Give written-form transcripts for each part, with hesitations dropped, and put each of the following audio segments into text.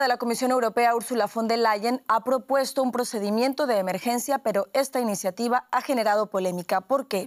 De la Comisión Europea, Ursula von der Leyen, ha propuesto un procedimiento de emergencia, pero esta iniciativa ha generado polémica. ¿Por qué?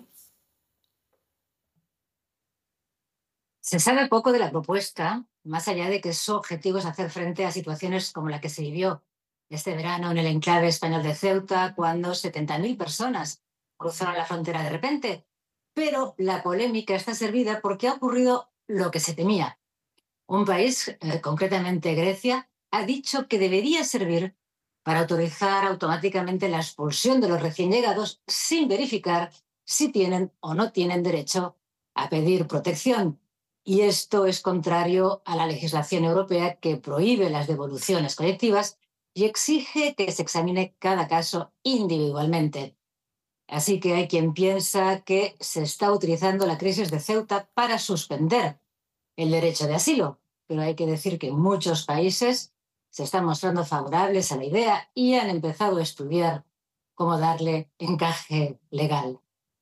Se sabe poco de la propuesta, más allá de que su objetivo es hacer frente a situaciones como la que se vivió este verano en el enclave español de Ceuta, cuando 70.000 personas cruzaron la frontera de repente. Pero la polémica está servida porque ha ocurrido lo que se temía. Un país, concretamente Grecia, ha dicho que debería servir para autorizar automáticamente la expulsión de los recién llegados sin verificar si tienen o no tienen derecho a pedir protección. Y esto es contrario a la legislación europea, que prohíbe las devoluciones colectivas y exige que se examine cada caso individualmente. Así que hay quien piensa que se está utilizando la crisis de Ceuta para suspender el derecho de asilo, pero hay que decir que muchos países se están mostrando favorables a la idea y han empezado a estudiar cómo darle encaje legal.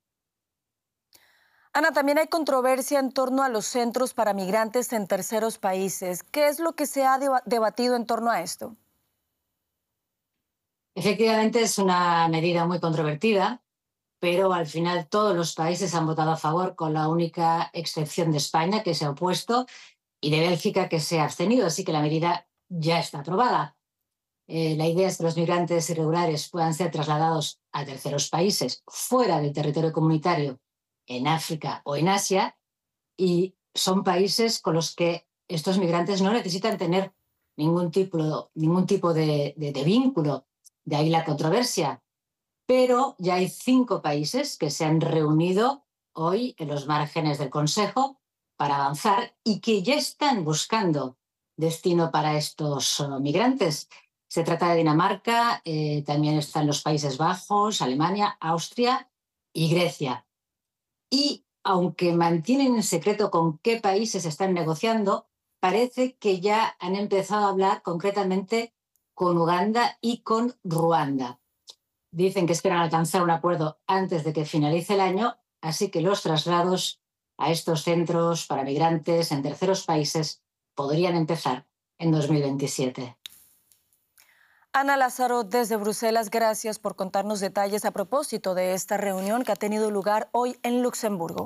Ana, también hay controversia en torno a los centros para migrantes en terceros países. ¿Qué es lo que se ha debatido en torno a esto? Efectivamente, es una medida muy controvertida, pero al final todos los países han votado a favor, con la única excepción de España, que se ha opuesto, y de Bélgica, que se ha abstenido, así que la medida ya está aprobada. La idea es que los migrantes irregulares puedan ser trasladados a terceros países fuera del territorio comunitario, en África o en Asia, y son países con los que estos migrantes no necesitan tener ningún tipo de vínculo. De ahí la controversia. Pero ya hay 5 países que se han reunido hoy en los márgenes del Consejo para avanzar y que ya están buscando destino para estos migrantes. Se trata de Dinamarca, también están los Países Bajos, Alemania, Austria y Grecia. Y aunque mantienen en secreto con qué países están negociando, parece que ya han empezado a hablar concretamente con Uganda y con Ruanda. Dicen que esperan alcanzar un acuerdo antes de que finalice el año, así que los traslados a estos centros para migrantes en terceros países podrían empezar en 2027. Ana Lázaro, desde Bruselas, gracias por contarnos detalles a propósito de esta reunión que ha tenido lugar hoy en Luxemburgo.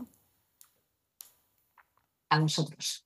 A nosotros.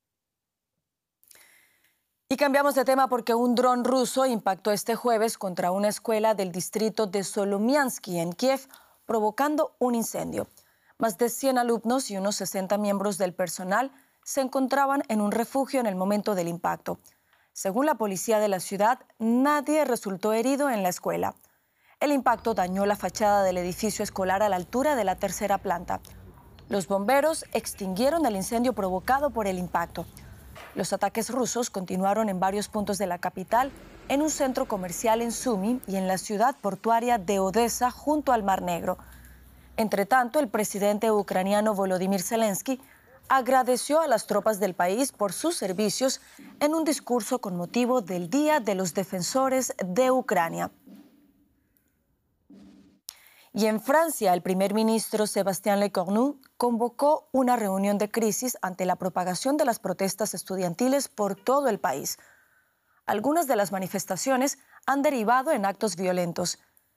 Y cambiamos de tema porque un dron ruso impactó este jueves contra una escuela del distrito de Solomiansky en Kiev, provocando un incendio. Más de 100 alumnos y unos 60 miembros del personal se encontraban en un refugio en el momento del impacto. Según la policía de la ciudad, nadie resultó herido en la escuela. El impacto dañó la fachada del edificio escolar a la altura de la 3ª planta. Los bomberos extinguieron el incendio provocado por el impacto. Los ataques rusos continuaron en varios puntos de la capital, en un centro comercial en Sumy y en la ciudad portuaria de Odessa, junto al Mar Negro. Entre tanto, el presidente ucraniano Volodymyr Zelensky agradeció a las tropas del país por sus servicios en un discurso con motivo del Día de los Defensores de Ucrania. Y en Francia, el primer ministro Sébastien Lecornu convocó una reunión de crisis ante la propagación de las protestas estudiantiles por todo el país. Algunas de las manifestaciones han derivado en actos violentos.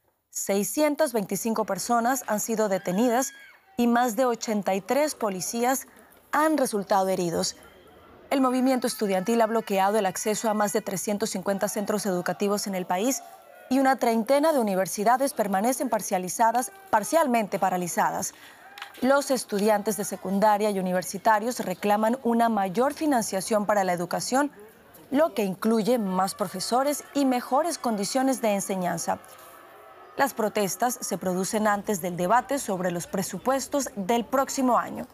625 personas han sido detenidas y más de 83 policías han resultado heridos. El movimiento estudiantil ha bloqueado el acceso a más de 350 centros educativos en el país y una treintena de universidades permanecen parcialmente paralizadas. Los estudiantes de secundaria y universitarios reclaman una mayor financiación para la educación, lo que incluye más profesores y mejores condiciones de enseñanza. Las protestas se producen antes del debate sobre los presupuestos del próximo año.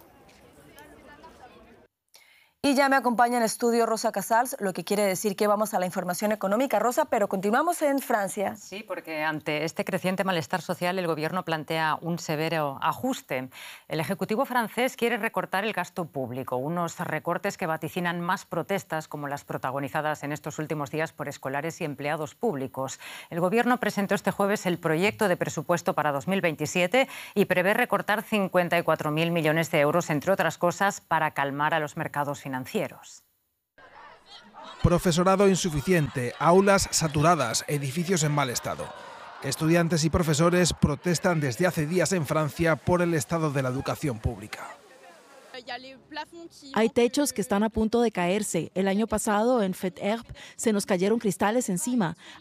Y ya me acompaña en el estudio Rosa Casals, lo que quiere decir que vamos a la información económica. Rosa, pero continuamos en Francia. Sí, porque ante este creciente malestar social el Gobierno plantea un severo ajuste. El Ejecutivo francés quiere recortar el gasto público, unos recortes que vaticinan más protestas como las protagonizadas en estos últimos días por escolares y empleados públicos. El Gobierno presentó este jueves el proyecto de presupuesto para 2027 y prevé recortar 54.000 millones de euros, entre otras cosas, para calmar a los mercados financieros. Profesorado insuficiente, aulas saturadas, edificios en mal estado. Estudiantes y profesores protestan desde hace días en Francia por el estado de la educación pública. Hay techos que están a punto de caerse. El año pasado en Fête Herbe se nos cayeron cristales encima.